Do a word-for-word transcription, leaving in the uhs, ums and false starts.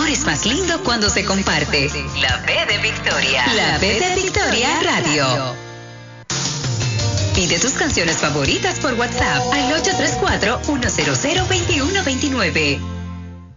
amor es más lindo cuando se comparte. La B de Victoria. La B de Victoria Radio. Pide tus canciones favoritas por WhatsApp al ocho tres cuatro, uno cero cero, dos uno dos nueve.